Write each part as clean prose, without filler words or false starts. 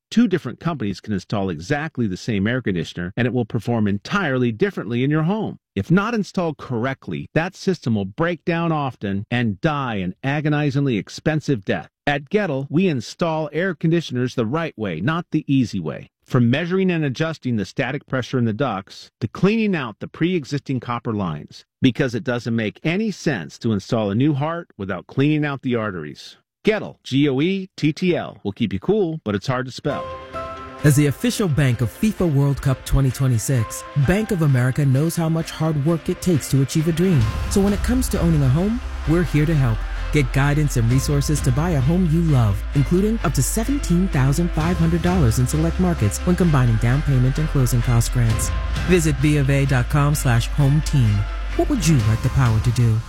Two different companies can install exactly the same air conditioner, and it will perform entirely differently in your home. If not installed correctly, that system will break down often and die an agonizingly expensive death. At Gettle, we install air conditioners the right way, not the easy way. From measuring and adjusting the static pressure in the ducts to cleaning out the pre-existing copper lines, because it doesn't make any sense to install a new heart without cleaning out the arteries. Gettle, Goettl, will keep you cool, but it's hard to spell. As the official bank of FIFA World Cup 2026, Bank of America knows how much hard work it takes to achieve a dream. So when it comes to owning a home, we're here to help. Get guidance and resources to buy a home you love, including up to $17,500 in select markets when combining down payment and closing cost grants. Visit BofA.com/home team. What would you like the power to do?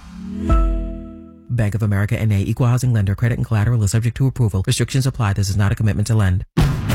Bank of America N.A. Equal Housing Lender. Credit and collateral is subject to approval. Restrictions apply. This is not a commitment to lend.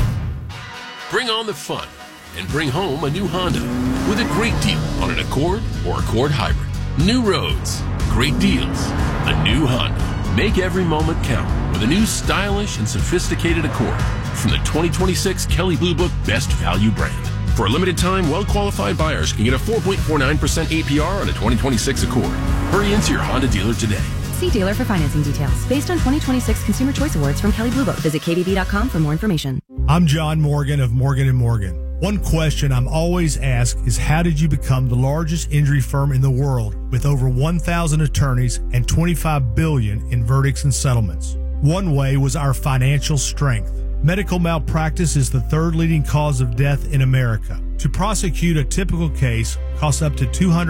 Bring on the fun and bring home a new Honda with a great deal on an Accord or Accord Hybrid. New roads, great deals, a new Honda. Make every moment count with a new stylish and sophisticated Accord from the 2026 Kelley Blue Book Best Value brand. For a limited time, well-qualified buyers can get a 4.49% APR on a 2026 Accord. Hurry into your Honda dealer today. See dealer for financing details. Based on 2026 Consumer Choice Awards from Kelley Blue Book. Visit KBB.com for more information. I'm John Morgan of Morgan & Morgan. One question I'm always asked is, how did you become the largest injury firm in the world with over 1,000 attorneys and $25 billion in verdicts and settlements? One way was our financial strength. Medical malpractice is the third leading cause of death in America. To prosecute a typical case costs up to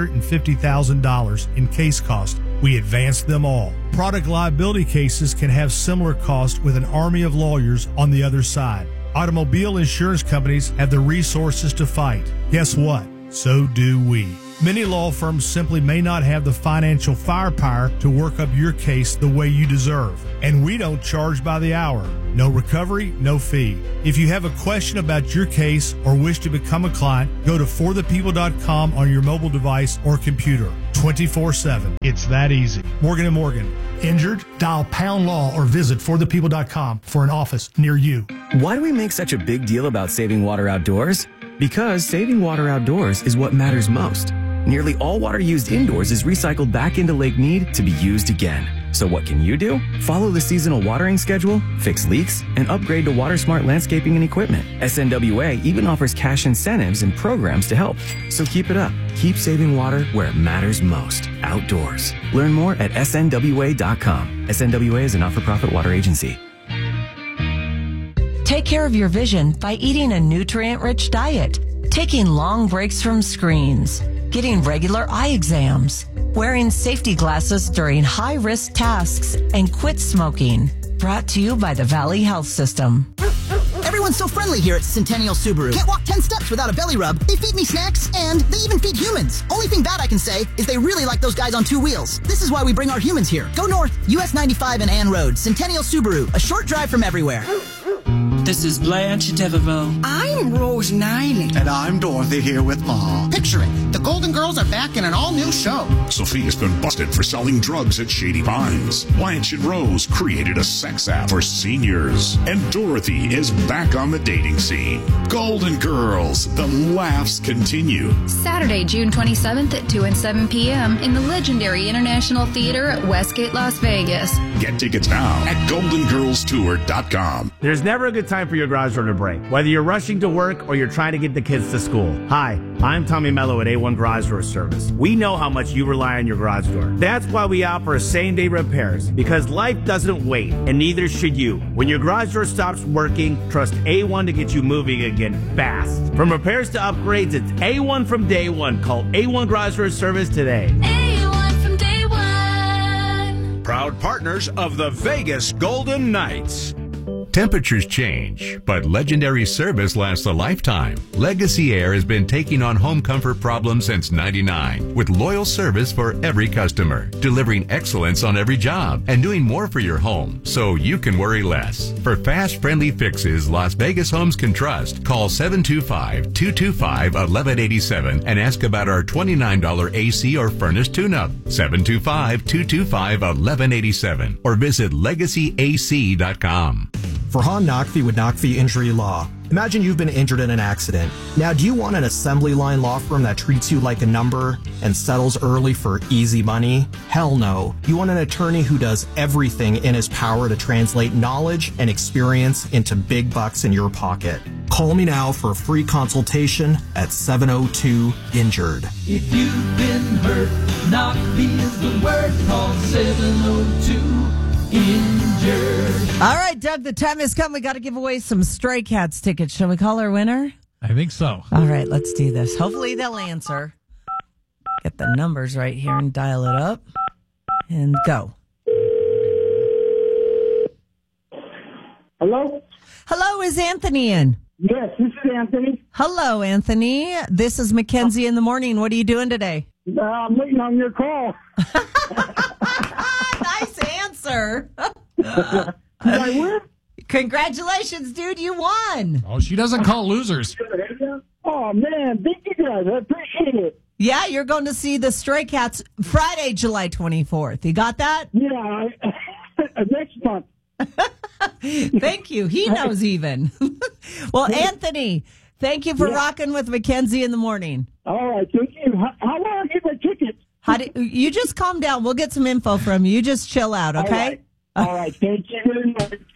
$250,000 in case cost. We advance them all. Product liability cases can have similar costs with an army of lawyers on the other side. Automobile insurance companies have the resources to fight. Guess what? So do we. Many law firms simply may not have the financial firepower to work up your case the way you deserve. And we don't charge by the hour. No recovery, no fee. If you have a question about your case or wish to become a client, go to forthepeople.com on your mobile device or computer. 24/7. It's that easy. Morgan & Morgan. Injured? Dial pound law or visit forthepeople.com for an office near you. Why do we make such a big deal about saving water outdoors? Because saving water outdoors is what matters most. Nearly all water used indoors is recycled back into Lake Mead to be used again. So what can you do? Follow the seasonal watering schedule, fix leaks, and upgrade to WaterSmart landscaping and equipment. SNWA even offers cash incentives and programs to help. So keep it up. Keep saving water where it matters most, outdoors. Learn more at snwa.com. SNWA is a not-for-profit water agency. Take care of your vision by eating a nutrient-rich diet, taking long breaks from screens, getting regular eye exams, wearing safety glasses during high-risk tasks, and quit smoking. Brought to you by the Valley Health System. Everyone's so friendly here at Centennial Subaru. Can't walk 10 steps without a belly rub. They feed me snacks, and they even feed humans. Only thing bad I can say is they really like those guys on two wheels. This is why we bring our humans here. Go north, US 95 and Ann Road. Centennial Subaru, a short drive from everywhere. This is Blanche Devereaux. I'm Rose Niley. And I'm Dorothy here with Ma. Picture it. The Golden Girls are back in an all-new show. Sophia's been busted for selling drugs at Shady Pines. Blanche and Rose created a sex app for seniors. And Dorothy is back on the dating scene. Golden Girls, the laughs continue. Saturday, June 27th at 2 and 7 p.m. in the legendary International Theater at Westgate, Las Vegas. Get tickets now at GoldenGirlsTour.com. There's never a good time for your garage door to break, whether you're rushing to work or you're trying to get the kids to school. Hi, I'm Tommy Mello at A1 Garage Door Service. We know how much you rely on your garage door. That's why we offer same-day repairs, because life doesn't wait, and neither should you. When your garage door stops working, trust A1 to get you moving again fast. From repairs to upgrades, it's A1 from day one. Call A1 Garage Door Service today. A1 from day one. Proud partners of the Vegas Golden Knights. Temperatures change, but legendary service lasts a lifetime. Legacy Air has been taking on home comfort problems since '99 with loyal service for every customer, delivering excellence on every job and doing more for your home so you can worry less. For fast, friendly fixes Las Vegas homes can trust, call 725-225-1187 and ask about our $29 AC or furnace tune-up. 725-225-1187 or visit LegacyAC.com. for Han Nakvi with Nakvi Injury Law. Imagine you've been injured in an accident. Now, do you want an assembly line law firm that treats you like a number and settles early for easy money? Hell no. You want an attorney who does everything in his power to translate knowledge and experience into big bucks in your pocket. Call me now for a free consultation at 702-INJURED. If you've been hurt, Nakvi is the word. Call 702-INJURED. All right, Doug, the time has come. We got to give away some Stray Cats tickets. Shall we call our winner? I think so. All right, let's do this. Hopefully they'll answer. Get the numbers right here and dial it up. And go. Hello? Hello, is Anthony in? Yes, this is Anthony. Hello, Anthony. This is Mackenzie in the morning. What are you doing today? I'm waiting on your call. Nice answer. Did I win? Congratulations, dude. You won. Oh, she doesn't call losers. Oh, man. Thank you guys. I appreciate it. Yeah, you're going to see the Stray Cats Friday, July 24th. You got that? Yeah, next month. Thank you. He knows even. Well, Anthony, thank you for rocking with Mackenzie in the morning. All right, thank you. How long I get my tickets? You just calm down. We'll get some info from you. You just chill out, okay? All right, thank you very much.